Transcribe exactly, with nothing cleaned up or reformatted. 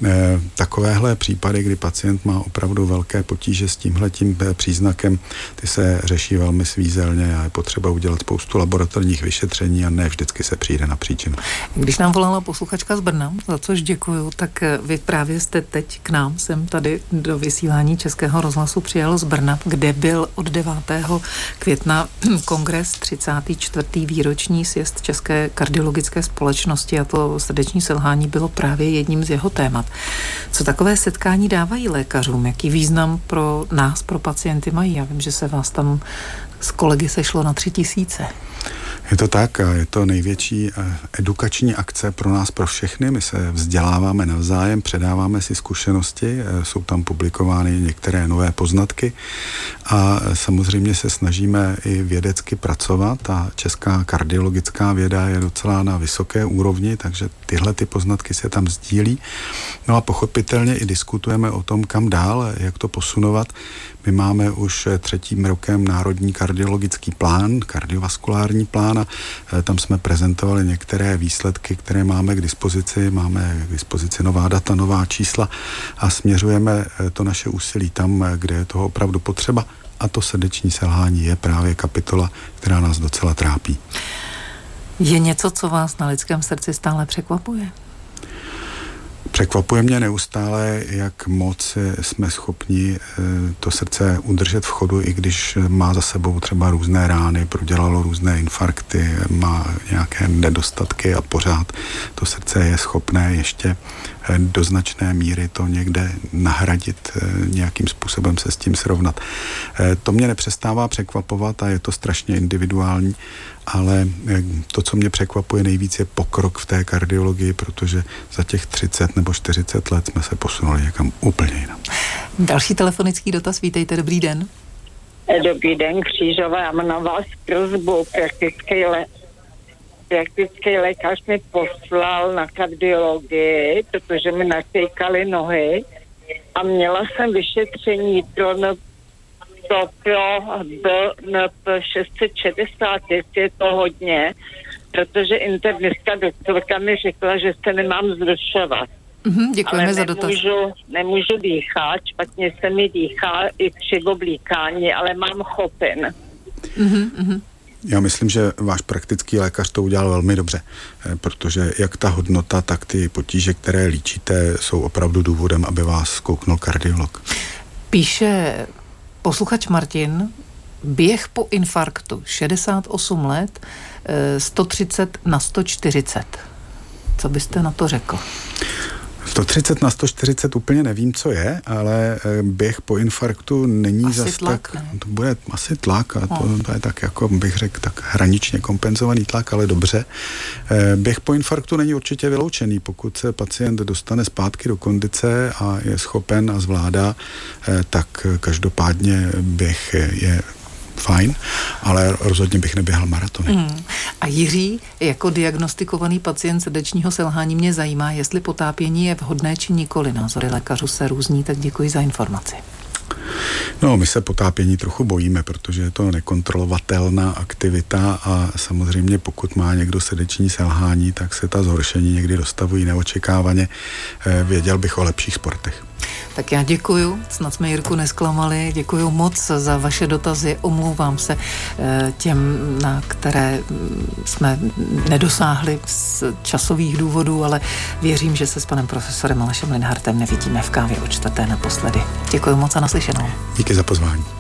Takovéhle případy, kdy pacient má opravdu velké potíže s tímhletím příznakem, ty se řeší velmi svízelně a je potřeba udělat spoustu laboratorních vyšetření a ne vždycky se přijde na příčinu. Když nám volala posluchačka z Brna, za což děkuju, tak vy právě jste teď k nám, jsem tady do vysílání Českého rozhlasu přijel z Brna, kde byl od devátého května kongres třicátý čtvrtý výroční sjezd České kardiologické společnosti a to srdeční selhání bylo právě jedním z jeho témat. Co takové setkání dávají lékařům? Jaký význam pro nás, pro pacienty mají? Já vím, že se vás tam s kolegy sešlo na tři tisíce. Je to tak a je to největší edukační akce pro nás, pro všechny. My se vzděláváme navzájem, předáváme si zkušenosti, jsou tam publikovány některé nové poznatky a samozřejmě se snažíme i vědecky pracovat a česká kardiologická věda je docela na vysoké úrovni, takže tyhle ty poznatky se tam sdílí. No a pochopitelně i diskutujeme o tom, kam dál, jak to posunovat. My máme už třetím rokem národní kardiologický plán, kardiovaskulární plán a tam jsme prezentovali některé výsledky, které máme k dispozici. Máme k dispozici nová data, nová čísla a směřujeme to naše úsilí tam, kde je toho opravdu potřeba. A to srdeční selhání je právě kapitola, která nás docela trápí. Je něco, co vás na lidském srdci stále překvapuje? Překvapuje mě neustále, jak moc jsme schopni to srdce udržet v chodu, i když má za sebou třeba různé rány, prodělalo různé infarkty, má nějaké nedostatky a pořád to srdce je schopné ještě do značné míry to někde nahradit, nějakým způsobem se s tím srovnat. To mě nepřestává překvapovat a je to strašně individuální, ale to, co mě překvapuje nejvíc, je pokrok v té kardiologii, protože za těch třicet nebo čtyřicet let jsme se posunuli někam úplně jinam. Další telefonický dotaz, vítejte, dobrý den. Dobrý den, Křížová, já mám na vás prosbu, praktický, le, praktický lékař mi poslal na kardiologii, protože mi natékaly nohy a měla jsem vyšetření pro to pro B N P šest set šedesát, jestli je to hodně, protože internistka doktorka mi řekla, že se nemám zrušovat. Mm-hmm, děkujeme ale za dotaz. Nemůžu, nemůžu dýchat, špatně se mi dýchá i při oblíkání, ale mám chopin. Mm-hmm. Já myslím, že váš praktický lékař to udělal velmi dobře, protože jak ta hodnota, tak ty potíže, které líčíte, jsou opravdu důvodem, aby vás zkouknul kardiolog. Píše posluchač Martin, běh po infarktu, šedesát osm let, sto třicet na sto čtyřicet. Co byste na to řekl? sto třicet na sto čtyřicet úplně nevím, co je, ale běh po infarktu není asi zas tlak, tak... Ne? To bude asi tlak a to, to je tak, jako bych řekl, tak hraničně kompenzovaný tlak, ale dobře. Běh po infarktu není určitě vyloučený. Pokud se pacient dostane zpátky do kondice a je schopen a zvládá, tak každopádně běh je fajn, ale rozhodně bych neběhal maratony. Mm. A Jiří, jako diagnostikovaný pacient srdečního selhání, mě zajímá, jestli potápění je vhodné či nikoli. Názory lékařů se různí, tak děkuji za informaci. No, my se potápění trochu bojíme, protože je to nekontrolovatelná aktivita a samozřejmě pokud má někdo srdeční selhání, tak se ta zhoršení někdy dostavují neočekávaně. Věděl bych o lepších sportech. Tak já děkuju, snad jsme Jirku nesklamali, děkuju moc za vaše dotazy, omlouvám se těm, na které jsme nedosáhli z časových důvodů, ale věřím, že se s panem profesorem Alešem Linhartem nevidíme v kávě o čtvrté naposledy. Děkuju moc a naslyšenou. Díky za pozvání.